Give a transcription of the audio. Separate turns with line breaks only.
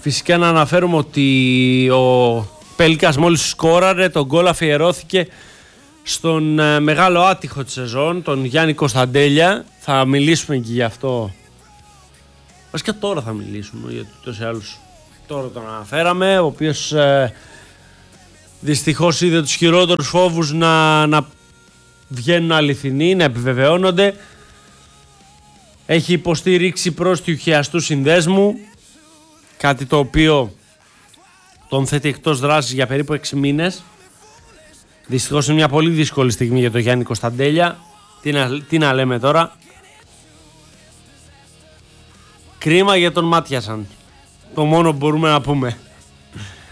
Φυσικά να αναφέρουμε ότι ο Πέλικας μόλις σκόραρε, τον γκολ αφιερώθηκε στον μεγάλο άτυχο της σεζόν, τον Γιάννη Κωνσταντέλια. Θα μιλήσουμε και γι' αυτό. Βασικά τώρα θα μιλήσουμε, γιατί ούτως ή άλλως τώρα τον αναφέραμε, ο οποίος δυστυχώς είδε τους χειρότερους φόβους να βγαίνουν αληθινοί, να επιβεβαιώνονται. Έχει υποστήριξη πρόστιου χιαστού συνδέσμου, κάτι το οποίο τον θέτει εκτός δράσης για περίπου 6 μήνες. Δυστυχώς είναι μια πολύ δύσκολη στιγμή για τον Γιάννη Κωνσταντέλια. Τι να λέμε τώρα. Κρίμα για τον Μάτιασαν. Το μόνο που μπορούμε να πούμε.